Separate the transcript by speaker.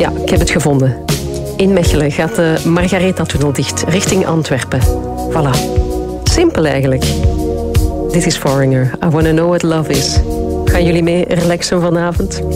Speaker 1: Ja, ik heb het gevonden. In Mechelen gaat de Margaretha-tunnel dicht, richting Antwerpen. Voilà. Simpel eigenlijk. Dit is Foreigner. I wanna know what love is. Gaan jullie mee relaxen vanavond?